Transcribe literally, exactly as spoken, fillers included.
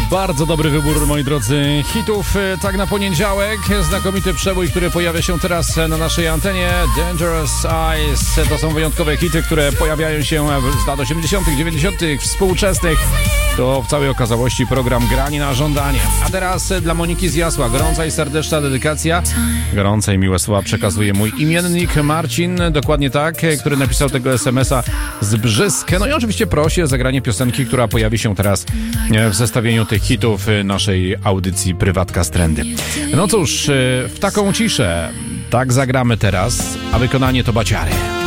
Bardzo dobry wybór, moi drodzy, hitów tak na poniedziałek. Znakomity przebój, który pojawia się teraz na naszej antenie. Dangerous Eyes. To są wyjątkowe hity, które pojawiają się z lat osiemdziesiątych, dziewięćdziesiątych, współczesnych. To w całej okazałości program Grani na żądanie. A teraz dla Moniki z Jasła gorąca i serdeczna dedykacja. Gorące i miłe słowa przekazuje mój imiennik Marcin, dokładnie tak, który napisał tego es em es a z Brzysk. No i oczywiście prosi o zagranie piosenki, która pojawi się teraz w zestawieniu tych hitów naszej audycji Prywatka z Trendy. No cóż, w taką ciszę tak zagramy teraz, a wykonanie to Baciary.